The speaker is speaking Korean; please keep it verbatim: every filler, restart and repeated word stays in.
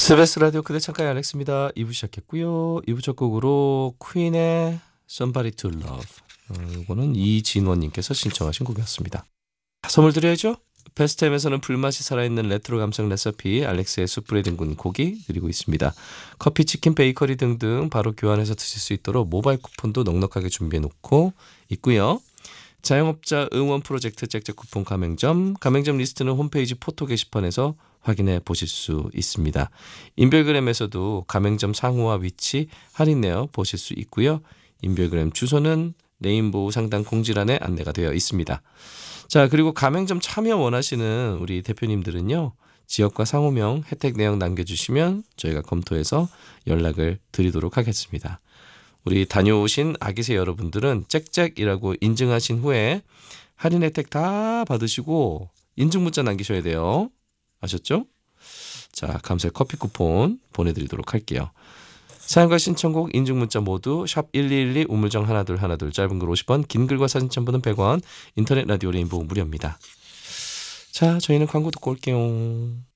스베스 라디오 그대 창가의 알렉스입니다. 이 부 시작했고요. 이 부 첫 곡으로 퀸의 Somebody to Love. 어, 이거는 이진원님께서 신청하신 곡이었습니다. 선물 드려야죠. 베스트햄에서는 불맛이 살아있는 레트로 감성 레시피 알렉스의 숯불에 뒹군 고기 드리고 있습니다. 커피, 치킨, 베이커리 등등 바로 교환해서 드실 수 있도록 모바일 쿠폰도 넉넉하게 준비해 놓고 있고요. 자영업자 응원 프로젝트 잭잭 쿠폰 가맹점, 가맹점 리스트는 홈페이지 포토 게시판에서 확인해 보실 수 있습니다. 인별그램에서도 가맹점 상호와 위치 할인 내어 보실 수 있고요. 인별그램 주소는 레인보우 상단 공지란에 안내가 되어 있습니다. 자, 그리고 가맹점 참여 원하시는 우리 대표님들은요. 지역과 상호명, 혜택 내용 남겨주시면 저희가 검토해서 연락을 드리도록 하겠습니다. 우리 다녀오신 아기새 여러분들은 짹짹이라고 인증하신 후에 할인 혜택 다 받으시고 인증 문자 남기셔야 돼요. 아셨죠? 자, 감사의 커피 쿠폰 보내드리도록 할게요. 사연과 신청곡 인증 문자 모두 샵 일이일이 우물정 하나둘 하나둘 짧은 글 오십 원, 긴 글과 사진 첨부는 백 원, 인터넷 라디오 레인보우 무료입니다. 자, 저희는 광고 듣고 올게요.